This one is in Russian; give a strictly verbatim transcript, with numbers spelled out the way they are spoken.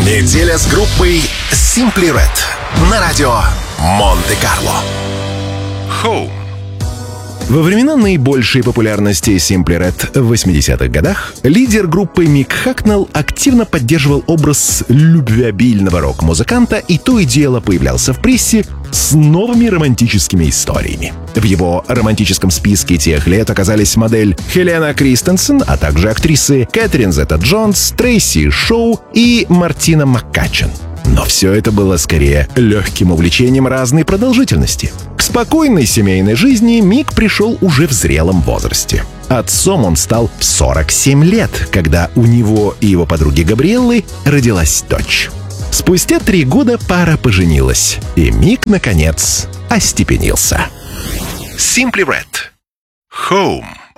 Неделя с группой Simply Red на радио Монте-Карло. Home. Во времена наибольшей популярности Simply Red в восьмидесятых годах лидер группы Мик Хакнелл активно поддерживал образ любвеобильного рок-музыканта и то и дело появлялся в прессе с новыми романтическими историями. В его романтическом списке тех лет оказались модель Хелена Кристенсен, а также актрисы Кэтрин Зета-Джонс, Трейси Шоу и Мартина Маккачен. Но все это было скорее легким увлечением разной продолжительности. К спокойной семейной жизни Мик пришел уже в зрелом возрасте. Отцом он стал в сорок семь лет, когда у него и его подруги Габриэллы родилась дочь. Спустя три года пара поженилась, и Мик, наконец, остепенился. Simply Red. Home.